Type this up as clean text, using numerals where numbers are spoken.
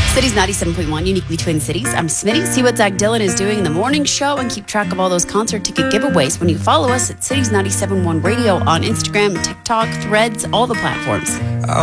Cities 97.1, uniquely Twin Cities. I'm Smitty. See what Zach Dylan is doing in the morning show and keep track of all those concert ticket giveaways when you follow us at Cities 97.1 Radio on Instagram, TikTok, Threads, all the platforms.